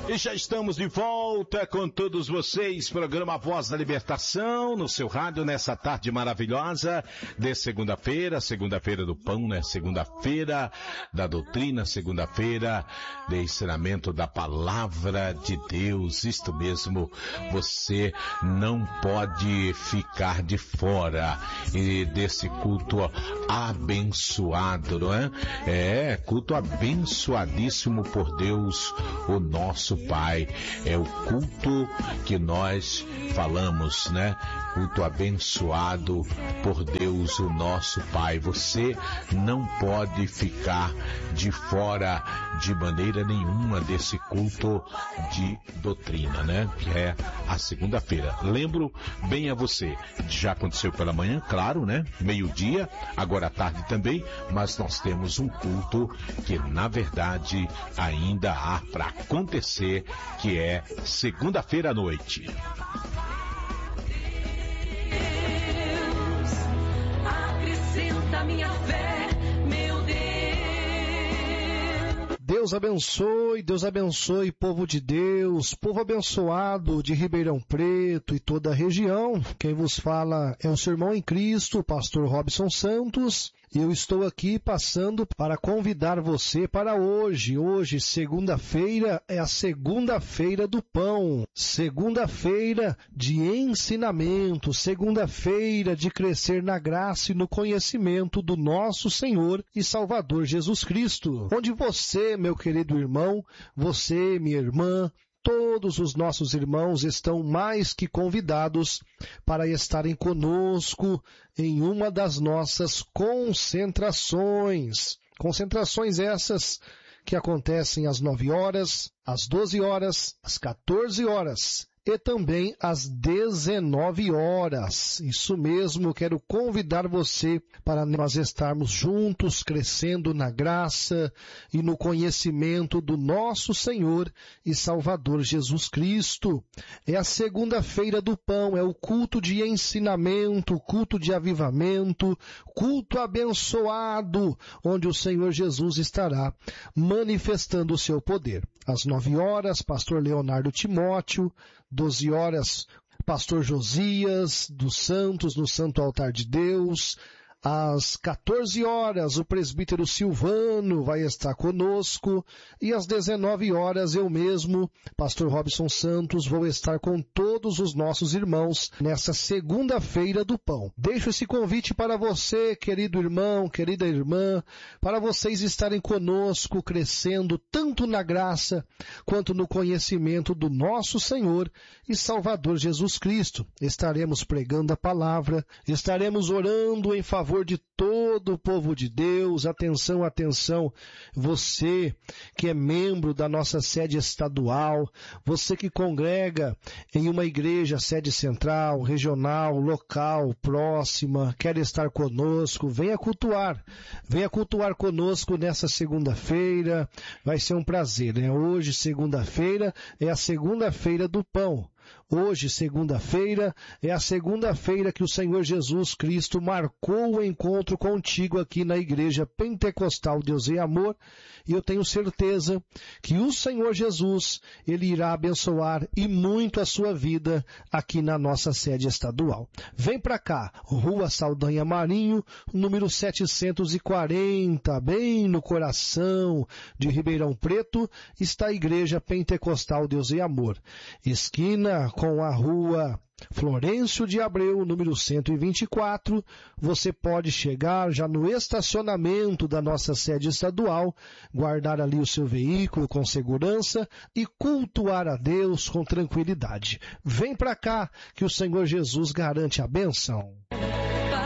E já estamos de volta com todos vocês, programa Voz da Libertação, no seu rádio, nessa tarde maravilhosa de segunda-feira, segunda-feira do pão, né? Segunda-feira da doutrina, segunda-feira de ensinamento da palavra de Deus. Isto mesmo, você não pode ficar de fora desse culto abençoado, não é? É, culto abençoadíssimo por Deus, o nosso Pai. É o culto que nós falamos, né? Culto abençoado por Deus, o nosso Pai. Você não pode ficar de fora de maneira nenhuma desse culto de doutrina, né? Que é a segunda-feira. Lembro bem a você, já aconteceu pela manhã, claro, né? Meio-dia, agora à tarde também, mas nós temos um culto que, na verdade, ainda há para acontecer, que é segunda-feira à noite. Deus, acrescenta minha fé, meu Deus. Deus abençoe, povo de Deus, povo abençoado de Ribeirão Preto e toda a região. Quem vos fala é o seu irmão em Cristo, o pastor Robson Santos. E eu estou aqui passando para convidar você para hoje. Hoje, segunda-feira, é a segunda-feira do pão. Segunda-feira de ensinamento. Segunda-feira de crescer na graça e no conhecimento do nosso Senhor e Salvador Jesus Cristo. Onde você, meu querido irmão, você, minha irmã, todos os nossos irmãos estão mais que convidados para estarem conosco em uma das nossas concentrações. Concentrações essas que acontecem às 9 horas, às 12 horas, às 14 horas e também às 19 horas. Isso mesmo, quero convidar você para nós estarmos juntos, crescendo na graça e no conhecimento do nosso Senhor e Salvador Jesus Cristo. É a segunda-feira do pão, é o culto de ensinamento, culto de avivamento, culto abençoado, onde o Senhor Jesus estará manifestando o seu poder. Às 9 horas, pastor Leonardo Timóteo, 12 horas, pastor Josias dos Santos, no Santo Altar de Deus. Às 14 horas, o presbítero Silvano vai estar conosco. E às 19 horas, eu mesmo, pastor Robson Santos, vou estar com todos os nossos irmãos nessa segunda-feira do pão. Deixo esse convite para você, querido irmão, querida irmã, para vocês estarem conosco, crescendo tanto na graça quanto no conhecimento do nosso Senhor e Salvador Jesus Cristo. Estaremos pregando a palavra, estaremos orando em favor de todo o povo de Deus. Atenção, atenção, você que é membro da nossa sede estadual, você que congrega em uma igreja, sede central, regional, local, próxima, quer estar conosco, venha cultuar conosco nessa segunda-feira, vai ser um prazer, né? Hoje, segunda-feira, é a segunda-feira do pão. Hoje, segunda-feira, é a segunda-feira que o Senhor Jesus Cristo marcou o encontro contigo aqui na Igreja Pentecostal Deus e Amor, e eu tenho certeza que o Senhor Jesus, Ele irá abençoar e muito a sua vida aqui na nossa sede estadual. Vem pra cá, Rua Saldanha Marinho, número 740, bem no coração de Ribeirão Preto, está a Igreja Pentecostal Deus e Amor. Esquina com a Rua Florencio de Abreu, número 124, você pode chegar já no estacionamento da nossa sede estadual, guardar ali o seu veículo com segurança e cultuar a Deus com tranquilidade. Vem pra cá que o Senhor Jesus garante a bênção.